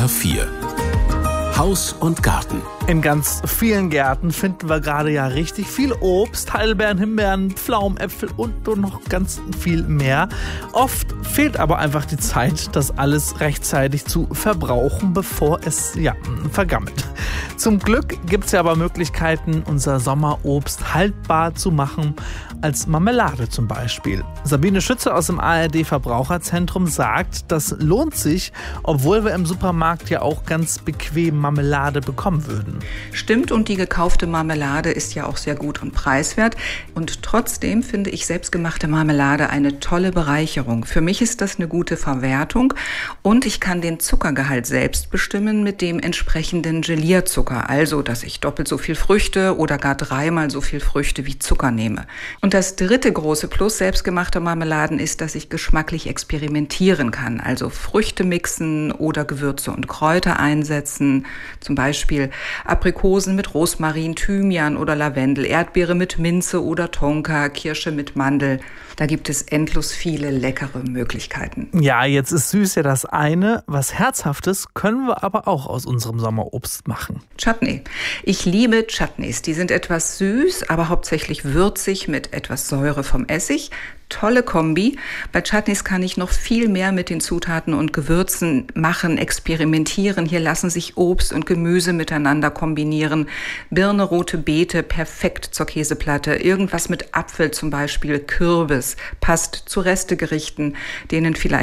Unter 4. Haus und Garten. In ganz vielen Gärten finden wir gerade ja richtig viel Obst, Heidelbeeren, Himbeeren, Pflaumen, Äpfel und noch ganz viel mehr. Oft fehlt aber einfach die Zeit, das alles rechtzeitig zu verbrauchen, bevor es vergammelt. Zum Glück gibt es ja aber Möglichkeiten, unser Sommerobst haltbar zu machen, als Marmelade zum Beispiel. Sabine Schütze aus dem ARD-Verbraucherzentrum sagt, das lohnt sich, obwohl wir im Supermarkt ja auch ganz bequem Marmelade bekommen würden. Stimmt, und die gekaufte Marmelade ist ja auch sehr gut und preiswert. Und trotzdem finde ich selbstgemachte Marmelade eine tolle Bereicherung. Für mich ist das eine gute Verwertung und ich kann den Zuckergehalt selbst bestimmen mit dem entsprechenden Gelierzucker. Also, dass ich doppelt so viel Früchte oder gar 3-mal so viel Früchte wie Zucker nehme. Und das dritte große Plus selbstgemachter Marmeladen ist, dass ich geschmacklich experimentieren kann. Also Früchte mixen oder Gewürze und Kräuter einsetzen. Zum Beispiel Aprikosen mit Rosmarin, Thymian oder Lavendel, Erdbeere mit Minze oder Tonka, Kirsche mit Mandel. Da gibt es endlos viele leckere Möglichkeiten. Ja, jetzt ist süß ja das eine. Was Herzhaftes können wir aber auch aus unserem Sommerobst machen. Chutney. Ich liebe Chutneys. Die sind etwas süß, aber hauptsächlich würzig mit etwas Säure vom Essig. Tolle Kombi. Bei Chutneys kann ich noch viel mehr mit den Zutaten und Gewürzen machen, experimentieren. Hier lassen sich Obst und Gemüse miteinander kombinieren. Birne, rote Beete, perfekt zur Käseplatte. Irgendwas mit Apfel zum Beispiel, Kürbis, passt zu Restegerichten, denen vielleicht